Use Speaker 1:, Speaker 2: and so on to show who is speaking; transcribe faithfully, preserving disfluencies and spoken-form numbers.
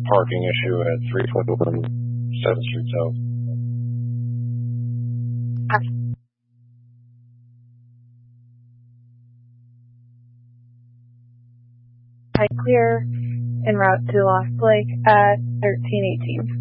Speaker 1: parking issue at three twenty-one seventh Street South.
Speaker 2: I clear en route to Lost Lake at thirteen eighteen.